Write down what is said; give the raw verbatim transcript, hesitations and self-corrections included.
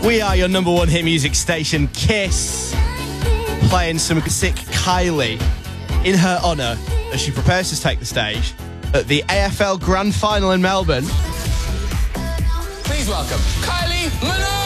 We are your number one hit music station, Kiss, playing some sick Kylie in her honour as she prepares to take the stage at the A F L Grand Final in Melbourne. Please welcome Kylie Minogue!